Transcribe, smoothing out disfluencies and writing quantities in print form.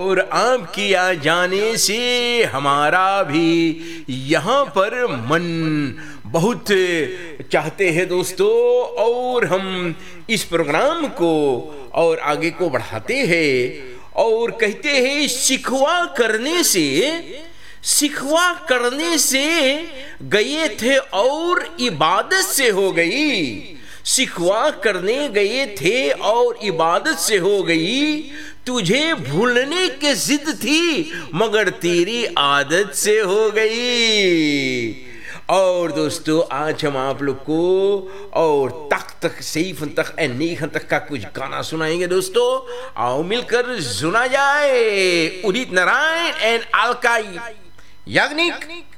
और आपकी आ जाने से हमारा भी यहाँ पर मन बहुत चाहते हैं दोस्तों, और हम इस प्रोग्राम को और आगे को बढ़ाते हैं और कहते हैं सिखवा करने से गए थे और इबादत से हो गई। सिखवा करने गए थे और इबादत से हो गई। तुझे भूलने की जिद थी मगर तेरी आदत से हो गई। और दोस्तों आज हम आप लोग को और तक सैफ तक नीख तक का कुछ गाना सुनाएंगे दोस्तों। आओ मिलकर सुना जाए उदित नारायण एंड अलका याग्निक।